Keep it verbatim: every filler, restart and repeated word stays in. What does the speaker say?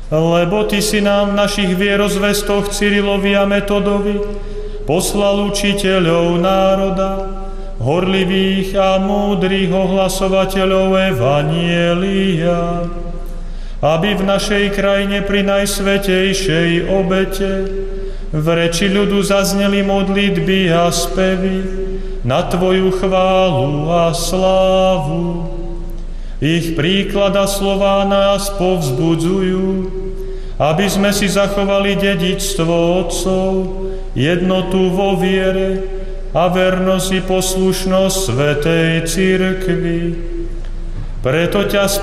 Lebo Ty si nám v našich vierozvestoch Cyrilovi a Metodovi poslal učiteľov národa, horlivých a múdrych ohlasovateľov Evanjelia, aby v našej krajine pri najsvätejšej obete v reči ľudu zazneli modlitby a spevy na Tvoju chválu a slávu. Ich príklad a slová nás povzbudzujú, aby sme si zachovali dedičstvo otcov, jednotu vo viere a vernosť i poslušnosť svätej cirkvi. Preto ťa